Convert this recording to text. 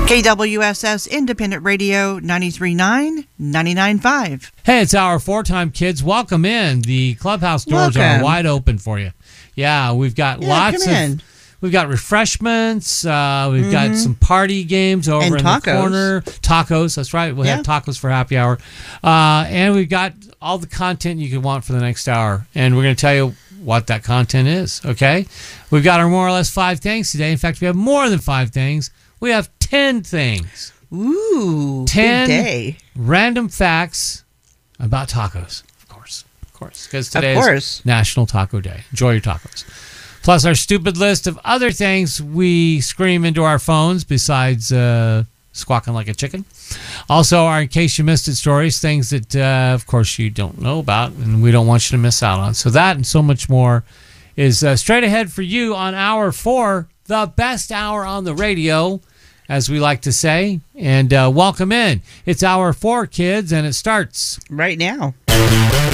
KWSS Independent Radio 93.9, 99.5. Hey, it's our 4-time kids. Welcome in. The clubhouse doors are wide open for you. Yeah, we've got lots of... We've got refreshments. We've got some party games over in the corner. Tacos, that's right. We'll have tacos for happy hour. And we've got all the content you could want for the next hour. And we're going to tell you what that content is, okay? We've got our more or less 5 things today. In fact, we have more than 5 things. We have 10 things. Ooh, 10 big day. Random facts about tacos, of course. Because today is National Taco Day. Enjoy your tacos. Plus our stupid list of other things we scream into our phones besides squawking like a chicken. Also, our In Case You Missed It stories, things that, of course, you don't know about and we don't want you to miss out on. So that and so much more is straight ahead for you on Hour 4, the best hour on the radio, as we like to say. And welcome in. It's Hour 4, kids, and it starts right now.